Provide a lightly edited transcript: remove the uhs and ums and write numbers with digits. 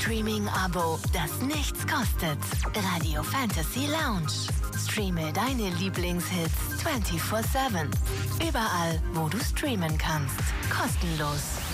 Streaming-Abo, das nichts kostet. Radio Fantasy Lounge. Streame deine Lieblingshits 24/7. Überall, wo du streamen kannst. Kostenlos.